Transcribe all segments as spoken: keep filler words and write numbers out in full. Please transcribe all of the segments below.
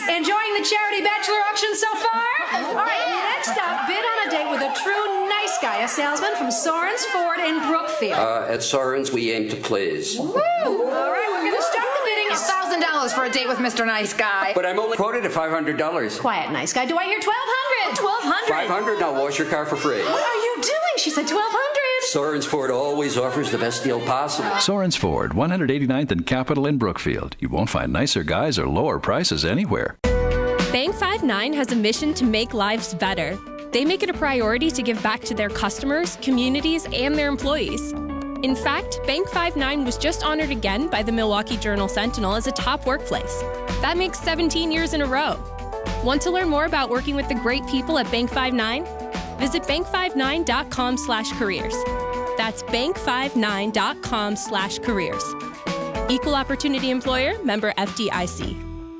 Enjoying the charity bachelor auction so far? All right, next up, bid on a date with a true nice guy, a salesman from Soren's Ford in Brookfield. Uh, at Soren's, we aim to please. Woo! All right, we're going to start the bidding at one thousand dollars for a date with Mister Nice Guy. But I'm only quoted at five hundred dollars. Quiet, nice guy. Do I hear twelve hundred? twelve hundred? five hundred dollars, now wash your car for free. What are you doing? She said twelve hundred. Soren's Ford always offers the best deal possible. Soren's Ford, one eighty-ninth and Capitol in Brookfield. You won't find nicer guys or lower prices anywhere. Bank five nine has a mission to make lives better. They make it a priority to give back to their customers, communities, and their employees. In fact, Bank five nine was just honored again by the Milwaukee Journal-Sentinel as a top workplace. That makes seventeen years in a row. Want to learn more about working with the great people at Bank five nine? Visit bank five nine dot com slash careers. That's bank five nine dot com slash careers. Equal Opportunity Employer, member F D I C.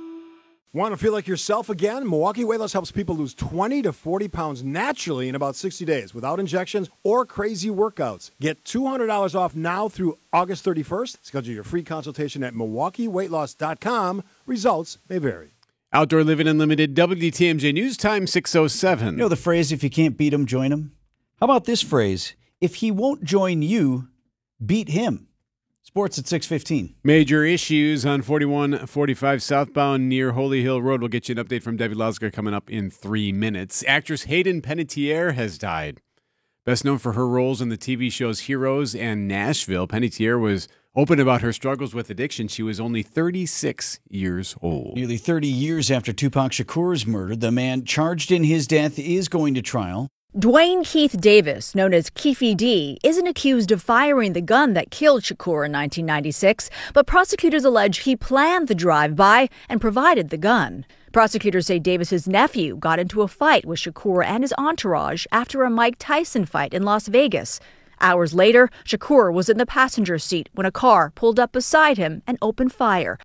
Want to feel like yourself again? Milwaukee Weight Loss helps people lose twenty to forty pounds naturally in about sixty days without injections or crazy workouts. Get two hundred dollars off now through August thirty-first. Schedule your free consultation at milwaukee weight loss dot com. Results may vary. Outdoor Living Unlimited, W T M J News Time six oh seven. You know the phrase, if you can't beat him, join him? How about this phrase, if he won't join you, beat him? Sports at six fifteen. Major issues on forty-one forty-five southbound near Holy Hill Road. We'll get you an update from Debbie Losger coming up in three minutes. Actress Hayden Panettiere has died. Best known for her roles in the T V shows Heroes and Nashville, Panettiere was open about her struggles with addiction. She was only thirty-six years old. Nearly thirty years after Tupac Shakur's murder, the man charged in his death is going to trial. Dwayne Keith Davis, known as Keefy D, isn't accused of firing the gun that killed Shakur in nineteen ninety-six, but prosecutors allege he planned the drive-by and provided the gun. Prosecutors say Davis's nephew got into a fight with Shakur and his entourage after a Mike Tyson fight in Las Vegas. Hours later, Shakur was in the passenger seat when a car pulled up beside him and opened fire.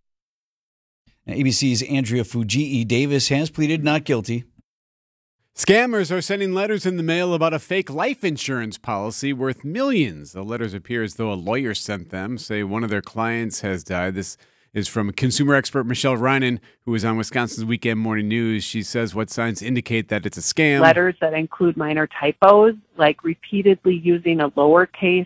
Now, A B C's Andrea Fujii Davis has pleaded not guilty. Scammers are sending letters in the mail about a fake life insurance policy worth millions. The letters appear as though a lawyer sent them, say one of their clients has died. This is from consumer expert Michelle Reinen, who is on Wisconsin's Weekend Morning News. She says what signs indicate that it's a scam. Letters that include minor typos, like repeatedly using a lowercase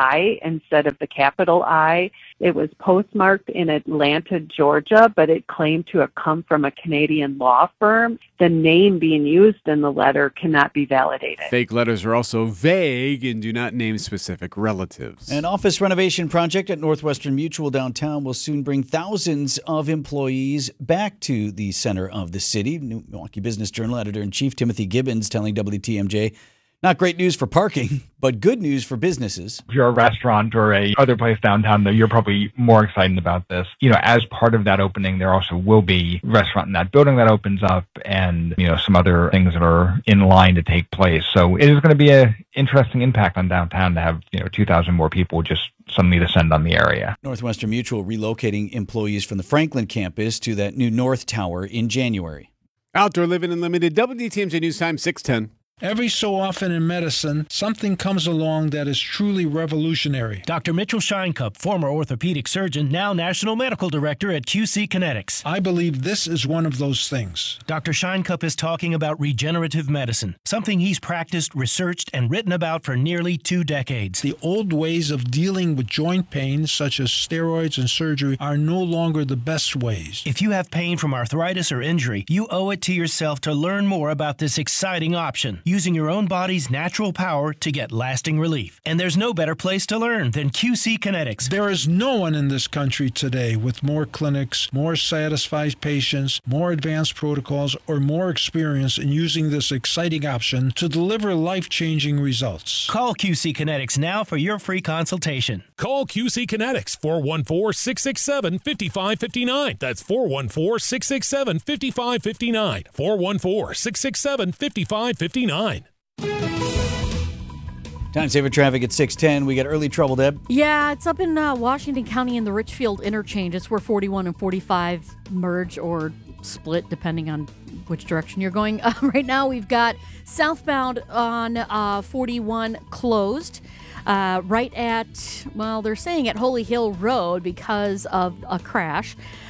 I instead of the capital I. It was postmarked in Atlanta, Georgia, but it claimed to have come from a Canadian law firm. The name being used in the letter cannot be validated. Fake letters are also vague and do not name specific relatives. An office renovation project at Northwestern Mutual downtown will soon bring thousands of employees back to the center of the city. New Milwaukee Business Journal editor-in-chief Timothy Gibbons telling W T M J, not great news for parking, but good news for businesses. If you're a restaurant or a other place downtown, though, you're probably more excited about this. You know, as part of that opening, there also will be a restaurant in that building that opens up and, you know, some other things that are in line to take place. So it is going to be an interesting impact on downtown to have, you know, two thousand more people just suddenly descend on the area. Northwestern Mutual relocating employees from the Franklin campus to that new North Tower in January. Outdoor Living Unlimited, W T M J News Time six ten. Every so often in medicine, something comes along that is truly revolutionary. Doctor Mitchell Scheinkup, former orthopedic surgeon, now National Medical Director at Q C Kinetics. I believe this is one of those things. Doctor Scheinkup is talking about regenerative medicine, something he's practiced, researched, and written about for nearly two decades. The old ways of dealing with joint pain, such as steroids and surgery, are no longer the best ways. If you have pain from arthritis or injury, you owe it to yourself to learn more about this exciting option, using your own body's natural power to get lasting relief. And there's no better place to learn than Q C Kinetics. There is no one in this country today with more clinics, more satisfied patients, more advanced protocols, or more experience in using this exciting option to deliver life-changing results. Call Q C Kinetics now for your free consultation. Call Q C Kinetics, four one four, six six seven, five five five nine. That's four one four, six six seven, five five five nine. four one four, six six seven, five five five nine. Time saver traffic at six ten. We got early trouble, Deb. Yeah, it's up in uh, Washington County in the Richfield interchange. It's where forty-one and forty-five merge or split, depending on which direction you're going. Uh, right now, we've got southbound on uh, forty-one closed. Uh, right at, well, they're saying at Holy Hill Road because of a crash.